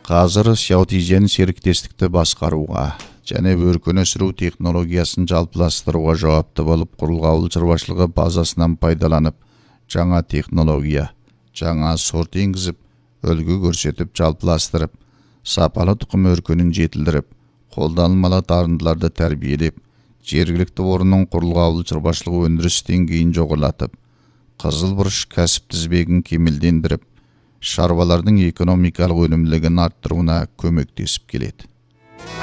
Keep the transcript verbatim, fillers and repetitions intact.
Қазір Сяутизен серіктестікті басқаруға және өркен өсіру технологиясын жалпыластыруға жауапты болып құрылған ауыл шаруашылығы базасынан пайдаланып, жаңа технология, жаңа сорт енгізіп, үлгі көрсетіп жалпыластырып, сапалы тұқым өркенін жетілдіріп, қолданылмалы дарындыларды тәрбиелеп, жергілікті орынның құрылған ауыл шаруашылығы өндіріс деңгейін жоғарылатып, қызылбұрыш кәсіп тізбегін кемелдендіріп, шаруалардың экономикалық өнімділігін арттыруына көмектесіп келеді.